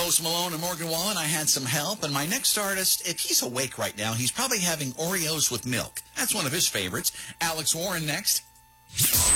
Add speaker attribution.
Speaker 1: Post Malone and Morgan Wallen, I had some help. And my next artist, if he's awake right now, he's probably having Oreos with milk. That's one of his favorites. Alex Warren next.